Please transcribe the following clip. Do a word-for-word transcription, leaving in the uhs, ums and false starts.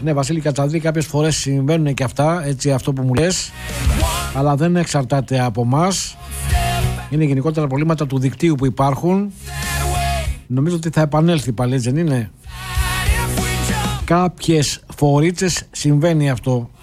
Ναι, Βασίλη Κατσαδρή, κάποιες φορές συμβαίνουν και αυτά, έτσι, αυτό που μου λες, αλλά δεν εξαρτάται από μας. Είναι γενικότερα προβλήματα του δικτύου που υπάρχουν. Νομίζω ότι θα επανέλθει πάλι, δεν είναι? Κάποιες φορίτσες συμβαίνει αυτό.